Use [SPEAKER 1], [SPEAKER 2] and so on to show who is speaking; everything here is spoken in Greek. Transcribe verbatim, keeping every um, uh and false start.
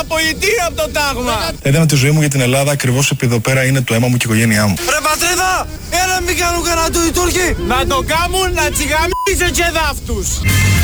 [SPEAKER 1] απογοητεία από το τάγμα.
[SPEAKER 2] Έδωνα τη ζωή μου για την Ελλάδα ακριβώς επειδή εδώ πέρα είναι το αίμα μου και η οικογένειά μου.
[SPEAKER 1] Ρε πατρίδα, έλα μην κάνουν κανένα του οι Τούρκοι. Να το κάνουν να τσιγαμίζουν και δάφτους.